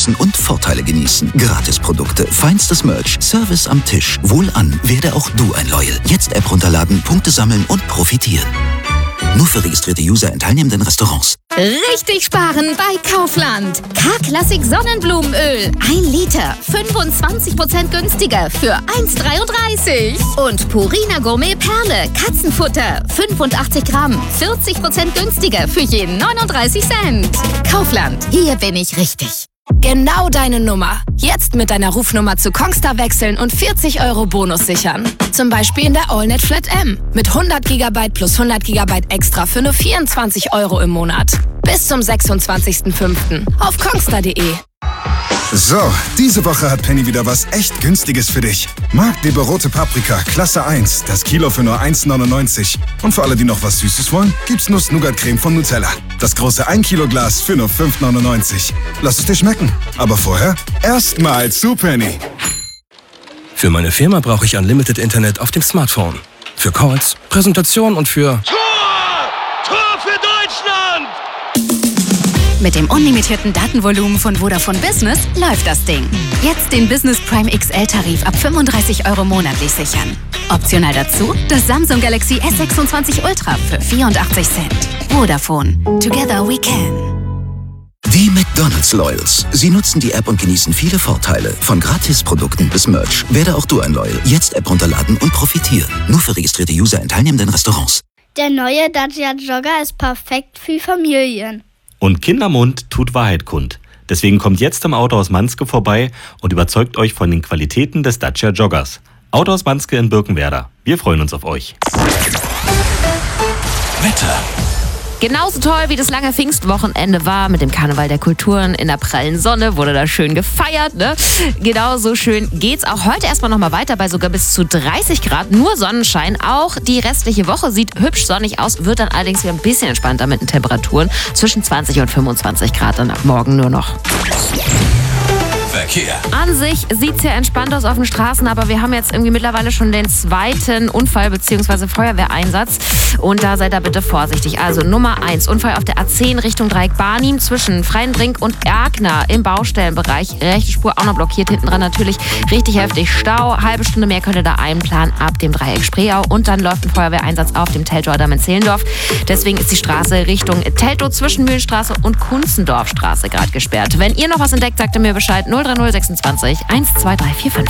nutzen und Vorteile genießen. Gratisprodukte, feinstes Merch, Service am Tisch. Wohlan, werde auch du ein Loyal. Jetzt App runterladen, Punkte sammeln und profitieren. Nur für registrierte User in teilnehmenden Restaurants. Richtig sparen bei Kaufland. K-Classic Sonnenblumenöl. 1 Liter. 25% günstiger für 1,33. Und Purina Gourmet Perle. Katzenfutter. 85 Gramm. 40% günstiger für je 39 Cent. Kaufland. Hier bin ich richtig. Genau deine Nummer. Jetzt mit deiner Rufnummer zu Kongstar wechseln und 40 € Bonus sichern. Zum Beispiel in der AllNet Flat M. Mit 100 GB plus 100 GB extra für nur 24 € im Monat. Bis zum 26.05. auf kongstar.de. So, diese Woche hat Penny wieder was echt Günstiges für dich. Marktleber rote Paprika, Klasse 1, das Kilo für nur 1,99. Und für alle, die noch was Süßes wollen, gibt's Nuss-Nougat-Creme von Nutella. Das große 1 Kilo Glas für nur 5,99. Lass es dir schmecken. Aber vorher erstmal zu Penny. Für meine Firma brauche ich Unlimited Internet auf dem Smartphone. Für Calls, Präsentationen und für... Tor für Deutschland! Mit dem unlimitierten Datenvolumen von Vodafone Business läuft das Ding. Jetzt den Business Prime XL-Tarif ab 35 € monatlich sichern. Optional dazu das Samsung Galaxy S26 Ultra für 84 Cent. Vodafone. Together we can. Die McDonald's Loyals. Sie nutzen die App und genießen viele Vorteile. Von Gratisprodukten bis Merch. Werde auch du ein Loyal. Jetzt App runterladen und profitieren. Nur für registrierte User in teilnehmenden Restaurants. Der neue Dacia Jogger ist perfekt für Familien. Und Kindermund tut Wahrheit kund. Deswegen kommt jetzt im Autohaus Manske vorbei und überzeugt euch von den Qualitäten des Dacia Joggers. Autohaus Manske in Birkenwerder. Wir freuen uns auf euch. Wetter. Genauso toll wie das lange Pfingstwochenende war mit dem Karneval der Kulturen in der prallen Sonne, wurde da schön gefeiert, ne? Genauso schön geht's auch heute erstmal nochmal weiter bei sogar bis zu 30 Grad, nur Sonnenschein. Auch die restliche Woche sieht hübsch sonnig aus, wird dann allerdings wieder ein bisschen entspannter mit den Temperaturen zwischen 20 und 25 Grad dann ab morgen nur noch. Verkehr. An sich sieht es ja entspannt aus auf den Straßen, aber wir haben jetzt irgendwie mittlerweile schon den zweiten Unfall bzw. Feuerwehreinsatz und da seid ihr bitte vorsichtig. Also Nummer 1, Unfall auf der A10 Richtung Dreieck Barnim zwischen Freienbrink und Erkner im Baustellenbereich. Rechte Spur auch noch blockiert, hinten dran natürlich richtig heftig Stau. Halbe Stunde mehr könnt ihr da einplanen ab dem Dreieck Spreeau und dann läuft ein Feuerwehreinsatz auf dem Teltower Damm in Zehlendorf. Deswegen ist die Straße Richtung Teltow zwischen Mühlenstraße und Kunzendorfstraße gerade gesperrt. Wenn ihr noch was entdeckt, sagt ihr mir Bescheid. 03026 12345.